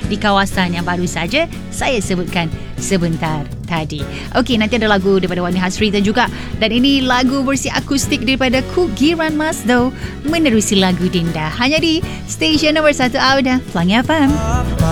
di kawasan yang baru saja saya sebutkan sebentar tadi. Okey, nanti ada lagu daripada Wani Hasrita juga, dan ini lagu versi akustik daripada Kugiran Masdo menerusi lagu Dinda, hanya di stesen nombor 1 Auda, Pelangi FM.